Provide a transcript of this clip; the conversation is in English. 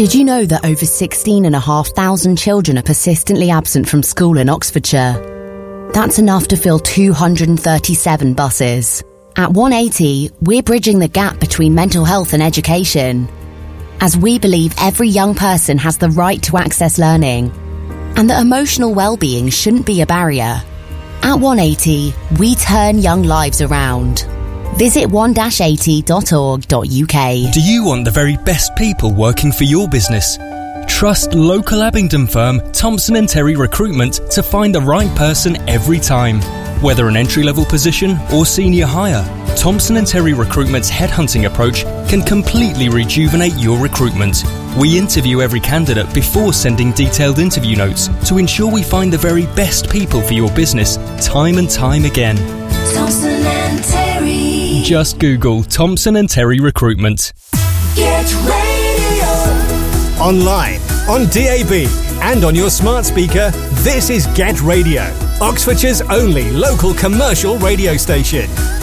Did you know that over 16,500 children are persistently absent from school in Oxfordshire? That's enough to fill 237 buses. At 180, we're bridging the gap between mental health and education, as we believe every young person has the right to access learning, and that emotional well-being shouldn't be a barrier. At 180, we turn young lives around. Visit 1-80.org.uk. Do you want the very best people working for your business? Trust local Abingdon firm Thompson & Terry Recruitment to find the right person every time. Whether an entry-level position or senior hire, Thompson & Terry Recruitment's headhunting approach can completely rejuvenate your recruitment. We interview every candidate before sending detailed interview notes to ensure we find the very best people for your business time and time again. Thompson & Terry. Just Google Thompson & Terry Recruitment. Get Radio. Online, on DAB, and on your smart speaker, this is Get Radio, Oxfordshire's only local commercial radio station.